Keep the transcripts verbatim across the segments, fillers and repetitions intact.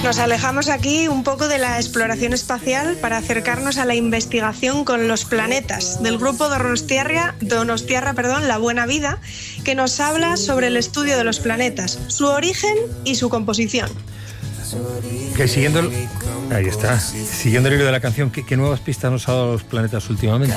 Nos alejamos aquí un poco de la exploración espacial para acercarnos a la investigación con los planetas del grupo Donostiarra, Donostiarra, perdón, La Buena Vida, que nos habla sobre el estudio de los planetas, su origen y su composición. Que siguiendo el... Ahí está. Siguiendo el hilo de la canción, ¿qué, qué nuevas pistas nos ha dado los planetas últimamente?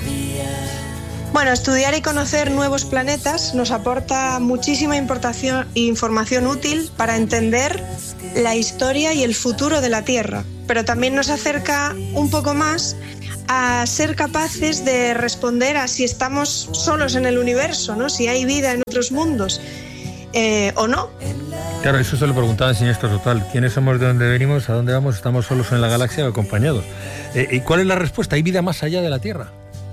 Bueno, estudiar y conocer nuevos planetas nos aporta muchísima información útil para entender la historia y el futuro de la Tierra, pero también nos acerca un poco más a ser capaces de responder a si estamos solos en el universo, ¿no? Si hay vida en otros mundos eh, o no. Claro, eso se lo preguntaba en Siniestro Total. ¿Quiénes somos, de dónde venimos, a dónde vamos? ¿Estamos solos en la galaxia o acompañados? Eh, ¿Y cuál es la respuesta? ¿Hay vida más allá de la Tierra?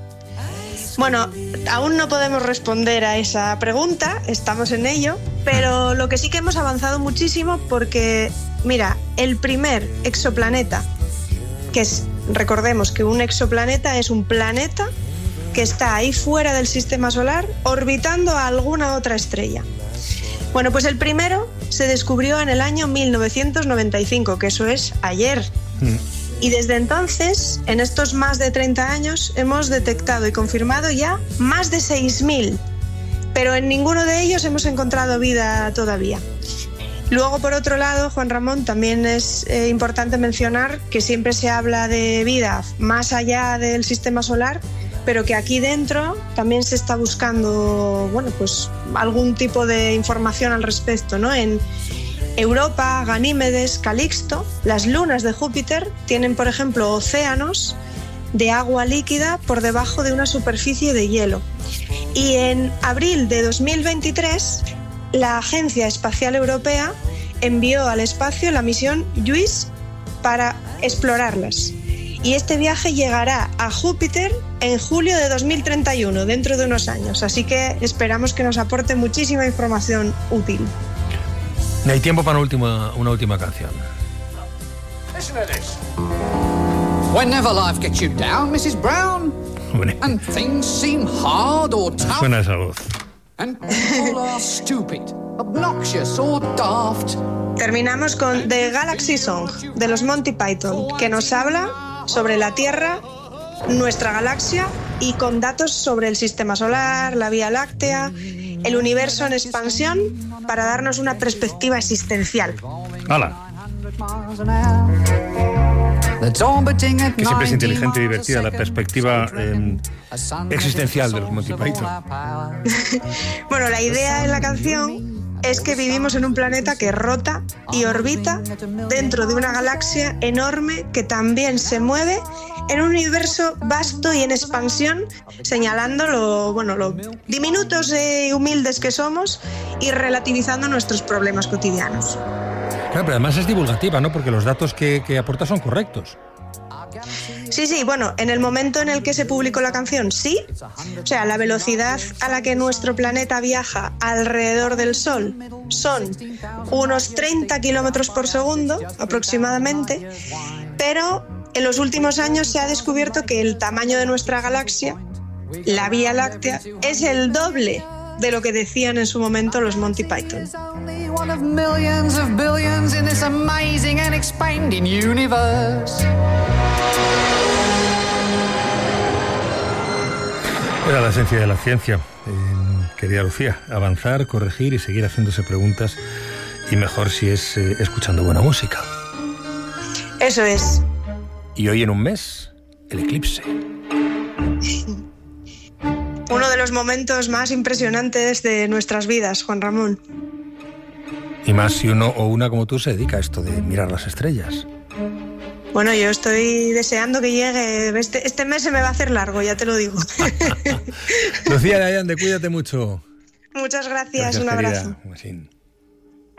Bueno, aún no podemos responder a esa pregunta, estamos en ello, pero lo que sí que hemos avanzado muchísimo porque, mira, el primer exoplaneta, que es, recordemos que un exoplaneta es un planeta que está ahí fuera del sistema solar orbitando a alguna otra estrella. Bueno, pues el primero se descubrió en el año mil novecientos noventa y cinco, que eso es ayer. Mm. Y desde entonces, en estos más de treinta años, hemos detectado y confirmado ya más de seis mil, pero en ninguno de ellos hemos encontrado vida todavía. Luego, por otro lado, Juan Ramón, también es eh, importante mencionar que siempre se habla de vida más allá del sistema solar, pero que aquí dentro también se está buscando, bueno, pues algún tipo de información al respecto, ¿no? En Europa, Ganímedes, Calixto, las lunas de Júpiter tienen, por ejemplo, océanos de agua líquida por debajo de una superficie de hielo. Y en abril de dos mil veintitrés, la Agencia Espacial Europea envió al espacio la misión JUICE para explorarlas. Y este viaje llegará a Júpiter en julio de dos mil treinta y uno, dentro de unos años. Así que esperamos que nos aporte muchísima información útil. Hay tiempo para una última, una última canción. Listen to this. Whenever life gets you down, missus Brown, and things seem hard or tough, suena esa voz. And people are stupid, obnoxious or daft. Terminamos con The Galaxy Song de los Monty Python, que nos habla sobre la Tierra, nuestra galaxia y con datos sobre el sistema solar, la Vía Láctea, el universo en expansión, para darnos una perspectiva existencial. ¡Hala! Que siempre es inteligente y divertida la perspectiva eh, existencial de los Monty Python. Bueno, la idea en la canción es que vivimos en un planeta que rota y orbita dentro de una galaxia enorme que también se mueve en un universo vasto y en expansión, señalando lo, bueno, lo diminutos y humildes que somos y relativizando nuestros problemas cotidianos. Claro, pero además es divulgativa, ¿no? Porque los datos que, que aporta son correctos. Sí, sí, bueno, en el momento en el que se publicó la canción, sí. O sea, la velocidad a la que nuestro planeta viaja alrededor del Sol son unos treinta kilómetros por segundo aproximadamente, pero en los últimos años se ha descubierto que el tamaño de nuestra galaxia, la Vía Láctea, es el doble de lo que decían en su momento los Monty Python. Era la esencia de la ciencia, eh, querida Lucía, avanzar, corregir y seguir haciéndose preguntas, y mejor si es eh, escuchando buena música. Eso es. Y hoy en un mes, el eclipse. Uno de los momentos más impresionantes de nuestras vidas, Juan Ramón. Y más si uno o una como tú se dedica a esto de mirar las estrellas. Bueno, yo estoy deseando que llegue. Este, este mes se me va a hacer largo, ya te lo digo. Lucía de Allande, cuídate mucho. Muchas gracias, gracias un querida. abrazo. Así.